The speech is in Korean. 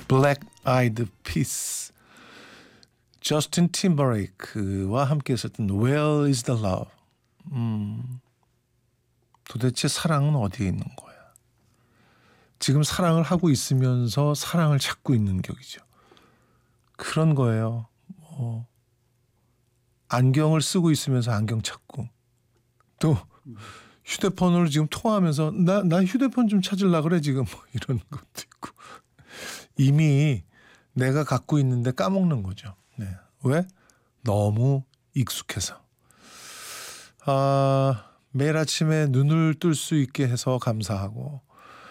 Black Eyed Peas, 저스틴 팀버레이크와 함께 했었던 Where is the Love. 도대체 사랑은 어디에 있는 거야? 지금 사랑을 하고 있으면서 사랑을 찾고 있는 격이죠. 그런 거예요. 안경을 쓰고 있으면서 안경 찾고, 또 휴대폰으로 지금 통화하면서 나 휴대폰 좀 찾으려고 그래 지금, 뭐 이런 것도 있고. 이미 내가 갖고 있는데 까먹는 거죠. 네. 왜? 너무 익숙해서. 매일 아침에 눈을 뜰 수 있게 해서 감사하고,